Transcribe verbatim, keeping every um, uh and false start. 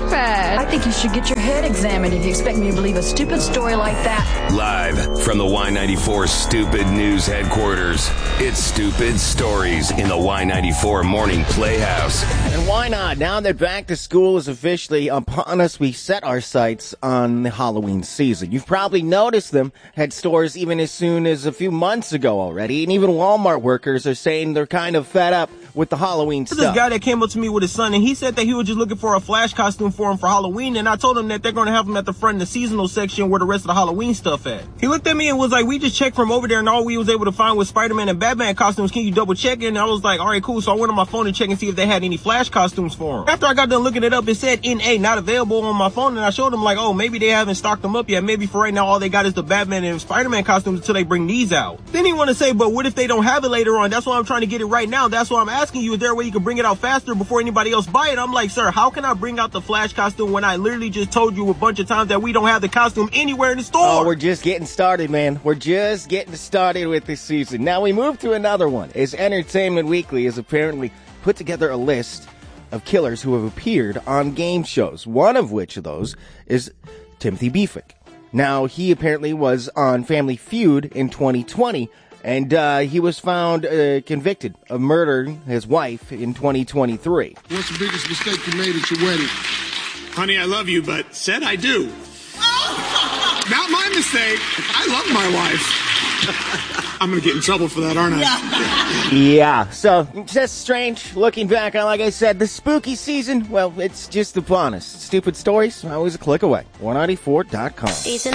bad. I think you should get your head examined if you expect me to believe a stupid story like that. Live from the Y ninety-four Stupid News headquarters, it's Stupid Stories in the Y ninety-four Morning Playhouse. And why not? Now that back to school is officially upon us, we set our sights on the Halloween season. You've probably noticed them at stores even as soon as a few months ago already. And even Walmart workers are saying they're kind of fed up with the Halloween There's stuff. This guy that came up to me with his son, and he said that he was just looking for a Flash costume for him for Halloween, and I told him that they're going to have him at the front in the seasonal section where the rest of the Halloween stuff at. He looked at me and was like, we just checked from over there, and all we was able to find was Spider-Man and Batman costumes. Can you double check it? And I was like, all right, cool. So I went on my phone and checked and see if they had any Flash costumes for him. After I got done looking it up, it said N A, not available on my phone, and I showed him like, oh, maybe they haven't stocked them up yet. Maybe for right now, all they got is the Batman and Spider-Man costumes until they bring these out. Then he want to say, but what if they don't have it later on? That's why I'm trying to get it right now. That's why I'm asking you, is there a way you can bring it out faster before anybody else buy it? I'm like, sir, how can I bring out the Flash costume when I literally just told you a bunch of times that we don't have the costume anywhere in the store? Oh, we're just getting started, man. We're just getting started with this season. Now we move to another one, as Entertainment Weekly has apparently put together a list of killers who have appeared on game shows. One of which of those is Timothy Beefik. Now, he apparently was on Family Feud in twenty twenty, and uh, he was found uh, convicted of murdering his wife in twenty twenty-three. What's the biggest mistake you made at your wedding? Honey, I love you, but said I do. Not my mistake. I love my wife. I'm going to get in trouble for that, aren't I? Yeah. yeah. So, just strange. Looking back on, like I said, the spooky season, well, it's just upon us. Stupid Stories, always a click away. one ninety-four dot com. Season